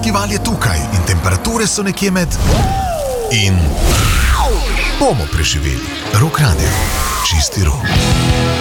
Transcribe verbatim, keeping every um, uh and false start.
Vročinski val je tukaj in temperature so nekje med... In... bomo preživeli. Rock Radio. Čisti rock.